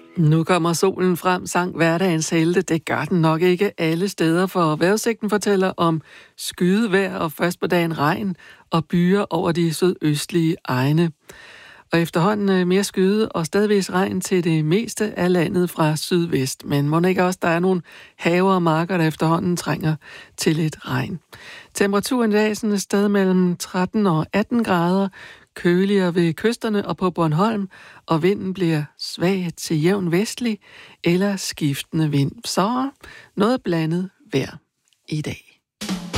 Nu kommer solen frem, sang hverdagens helte. Det gør den nok ikke alle steder, for vejrudsigten fortæller om skydevejr og først på dagen regn og byer over de sydøstlige egne. Og efterhånden mere skyde og stedvis regn til det meste af landet fra sydvest. Men må ikke også, der er nogle haver og marker, der efterhånden trænger til lidt regn. Temperaturen i dag er sådan et sted mellem 13 og 18 grader, køligere ved kysterne og på Bornholm, og vinden bliver svag til jævn vestlig eller skiftende vind. Så noget blandet vejr i dag.